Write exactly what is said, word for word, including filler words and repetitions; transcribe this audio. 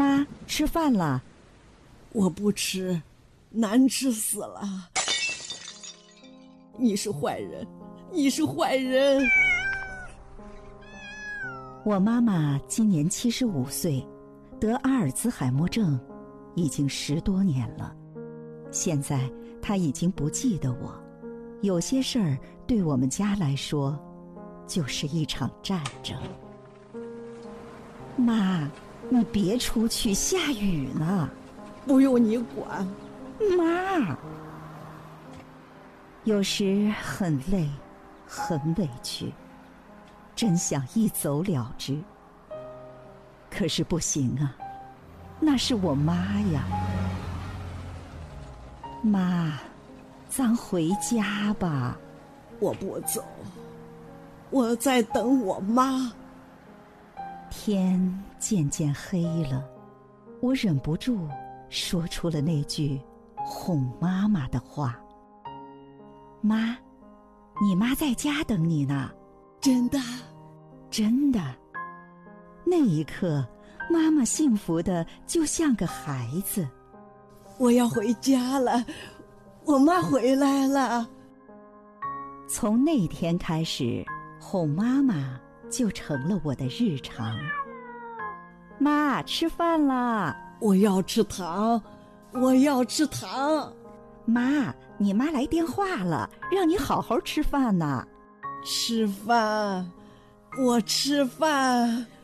妈，吃饭了。 我不吃，难吃死了。你是坏人，你是坏人。 我妈妈今年七十五岁，得阿尔兹海默症，已经十多年了。现在她已经不记得我，有些事儿对我们家来说，就是一场战争。妈，你别出去，下雨呢。 不用你管。 妈，有时很累，很委屈，真想一走了之。可是不行啊，那是我妈呀。妈，咱回家吧。 我不走，我在等我妈。 天渐渐黑了，我忍不住说出了那句哄妈妈的话。妈，你妈在家等你呢。 真的？ 真的。那一刻，妈妈幸福的就像个孩子。 我要回家了，我妈回来了。 从那天开始，哄妈妈就成了我的日常。妈，吃饭啦！ 我要吃糖，我要吃糖。 妈，你妈来电话了，让你好好吃饭呢。 吃饭，我吃饭。